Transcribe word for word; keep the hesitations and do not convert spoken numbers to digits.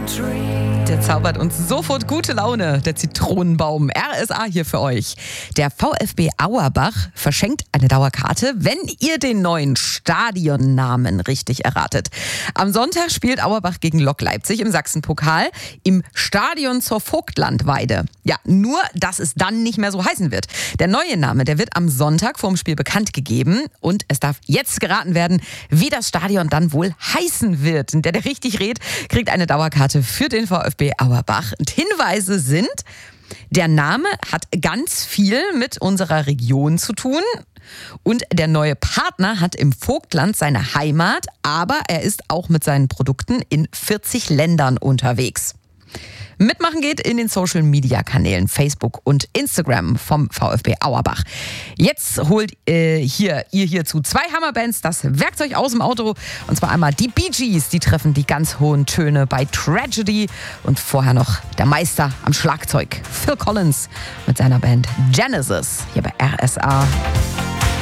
Der zaubert uns sofort gute Laune, der Zitronenbaum. R S A hier für euch. Der VfB Auerbach verschenkt eine Dauerkarte, wenn ihr den neuen Stadionnamen richtig erratet. Am Sonntag spielt Auerbach gegen Lok Leipzig im Sachsenpokal im Stadion zur Vogtlandweide. Ja, nur, dass es dann nicht mehr so heißen wird. Der neue Name, der wird am Sonntag vorm Spiel bekannt gegeben und es darf jetzt geraten werden, wie das Stadion dann wohl heißen wird. Und der, der richtig rät, kriegt eine Dauerkarte für den VfB Auerbach. Und Hinweise sind: Der Name hat ganz viel mit unserer Region zu tun und der neue Partner hat im Vogtland seine Heimat, aber er ist auch mit seinen Produkten in vierzig Ländern unterwegs. Mitmachen geht in den Social-Media-Kanälen Facebook und Instagram vom VfB Auerbach. Jetzt holt äh, hier, ihr hierzu zwei Hammerbands das Werkzeug aus dem Auto. Und zwar einmal die Bee Gees, die treffen die ganz hohen Töne bei Tragedy. Und vorher noch der Meister am Schlagzeug, Phil Collins, mit seiner Band Genesis, hier bei R S A.